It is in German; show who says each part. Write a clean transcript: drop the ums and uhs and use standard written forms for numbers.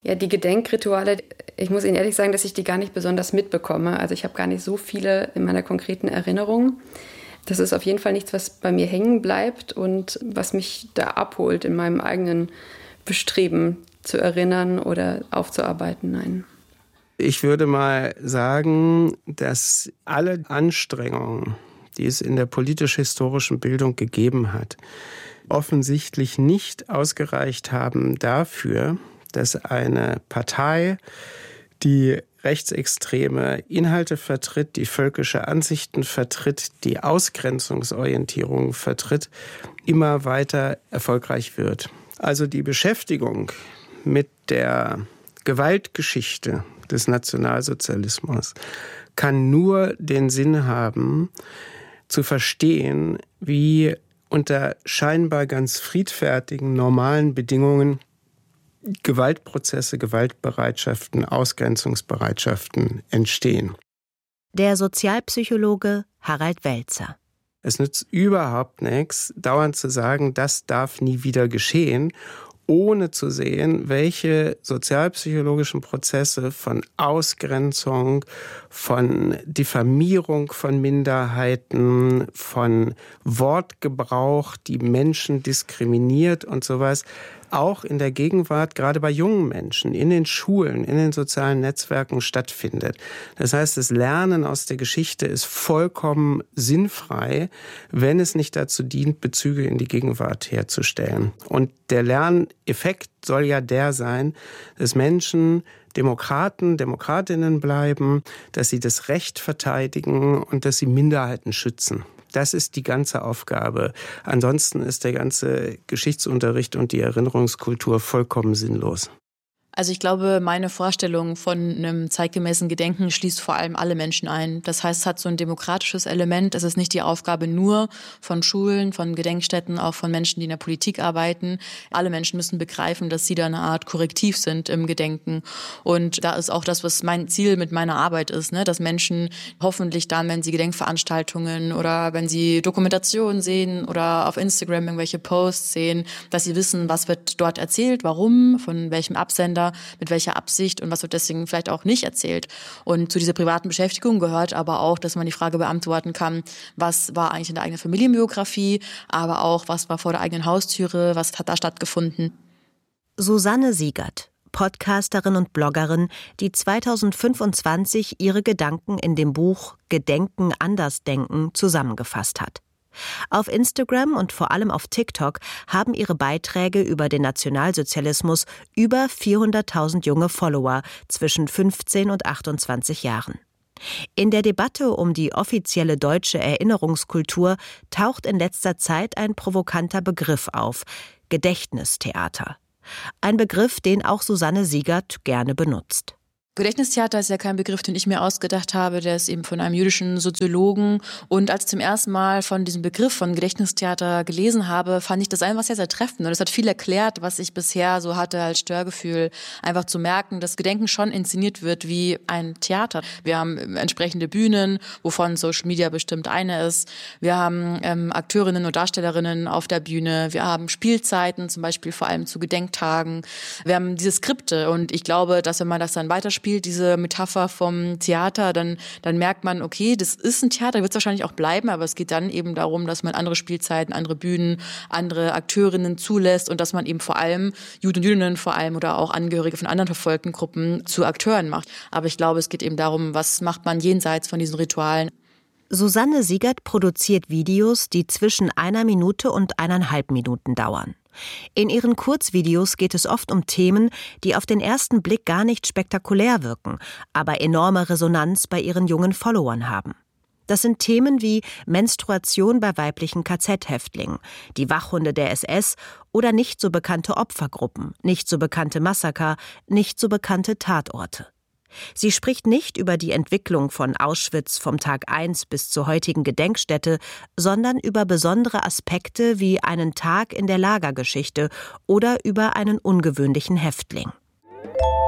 Speaker 1: Ja, die Gedenkrituale, ich muss Ihnen ehrlich sagen, dass ich die gar nicht besonders mitbekomme. Also ich habe gar nicht so viele in meiner konkreten Erinnerung. Das ist auf jeden Fall nichts, was bei mir hängen bleibt und was mich da abholt in meinem eigenen Bestreben zu erinnern oder aufzuarbeiten. Nein.
Speaker 2: Ich würde mal sagen, dass alle Anstrengungen, die es in der politisch-historischen Bildung gegeben hat, offensichtlich nicht ausgereicht haben dafür, dass eine Partei, die rechtsextreme Inhalte vertritt, die völkische Ansichten vertritt, die Ausgrenzungsorientierung vertritt, immer weiter erfolgreich wird. Also die Beschäftigung mit der Gewaltgeschichte des Nationalsozialismus kann nur den Sinn haben, zu verstehen, wie unter scheinbar ganz friedfertigen, normalen Bedingungen Gewaltprozesse, Gewaltbereitschaften, Ausgrenzungsbereitschaften entstehen.
Speaker 3: Der Sozialpsychologe Harald Welzer.
Speaker 2: Es nützt überhaupt nichts, dauernd zu sagen, das darf nie wieder geschehen, ohne zu sehen, welche sozialpsychologischen Prozesse von Ausgrenzung, von Diffamierung von Minderheiten, von Wortgebrauch, die Menschen diskriminiert und sowas, auch in der Gegenwart, gerade bei jungen Menschen, in den Schulen, in den sozialen Netzwerken stattfindet. Das heißt, das Lernen aus der Geschichte ist vollkommen sinnfrei, wenn es nicht dazu dient, Bezüge in die Gegenwart herzustellen. Und der Lerneffekt soll ja der sein, dass Menschen Demokraten, Demokratinnen bleiben, dass sie das Recht verteidigen und dass sie Minderheiten schützen. Das ist die ganze Aufgabe. Ansonsten ist der ganze Geschichtsunterricht und die Erinnerungskultur vollkommen sinnlos.
Speaker 4: Also ich glaube, meine Vorstellung von einem zeitgemäßen Gedenken schließt vor allem alle Menschen ein. Das heißt, es hat so ein demokratisches Element. Es ist nicht die Aufgabe nur von Schulen, von Gedenkstätten, auch von Menschen, die in der Politik arbeiten. Alle Menschen müssen begreifen, dass sie da eine Art Korrektiv sind im Gedenken. Und da ist auch das, was mein Ziel mit meiner Arbeit ist, ne? Dass Menschen hoffentlich dann, wenn sie Gedenkveranstaltungen oder wenn sie Dokumentationen sehen oder auf Instagram irgendwelche Posts sehen, dass sie wissen, was wird dort erzählt, warum, von welchem Absender, mit welcher Absicht und was wird deswegen vielleicht auch nicht erzählt. Und zu dieser privaten Beschäftigung gehört aber auch, dass man die Frage beantworten kann, was war eigentlich in der eigenen Familienbiografie, aber auch, was war vor der eigenen Haustüre, was hat da stattgefunden.
Speaker 3: Susanne Siegert, Podcasterin und Bloggerin, die 2025 ihre Gedanken in dem Buch Gedenken, Andersdenken zusammengefasst hat. Auf Instagram und vor allem auf TikTok haben ihre Beiträge über den Nationalsozialismus über 400.000 junge Follower zwischen 15 und 28 Jahren. In der Debatte um die offizielle deutsche Erinnerungskultur taucht in letzter Zeit ein provokanter Begriff auf: Gedächtnistheater. Ein Begriff, den auch Susanne Siegert gerne benutzt.
Speaker 4: Gedächtnistheater ist ja kein Begriff, den ich mir ausgedacht habe, der ist eben von einem jüdischen Soziologen. Und als ich zum ersten Mal von diesem Begriff von Gedächtnistheater gelesen habe, fand ich das einfach sehr, sehr treffend. Und es hat viel erklärt, was ich bisher so hatte als Störgefühl. Einfach zu merken, dass Gedenken schon inszeniert wird wie ein Theater. Wir haben entsprechende Bühnen, wovon Social Media bestimmt eine ist. Wir haben Akteurinnen und Darstellerinnen auf der Bühne. Wir haben Spielzeiten, zum Beispiel vor allem zu Gedenktagen. Wir haben diese Skripte. Und ich glaube, dass wenn man das dann weiterspielt, diese Metapher vom Theater, dann merkt man, okay, das ist ein Theater, wird es wahrscheinlich auch bleiben, aber es geht dann eben darum, dass man andere Spielzeiten, andere Bühnen, andere Akteurinnen zulässt und dass man eben vor allem Juden und Jüdinnen vor allem oder auch Angehörige von anderen verfolgten Gruppen zu Akteuren macht. Aber ich glaube, es geht eben darum, was macht man jenseits von diesen Ritualen.
Speaker 3: Susanne Siegert produziert Videos, die zwischen 1 Minute und 1,5 Minuten dauern. In ihren Kurzvideos geht es oft um Themen, die auf den ersten Blick gar nicht spektakulär wirken, aber enorme Resonanz bei ihren jungen Followern haben. Das sind Themen wie Menstruation bei weiblichen KZ-Häftlingen, die Wachhunde der SS oder nicht so bekannte Opfergruppen, nicht so bekannte Massaker, nicht so bekannte Tatorte. Sie spricht nicht über die Entwicklung von Auschwitz vom Tag 1 bis zur heutigen Gedenkstätte, sondern über besondere Aspekte wie einen Tag in der Lagergeschichte oder über einen ungewöhnlichen Häftling.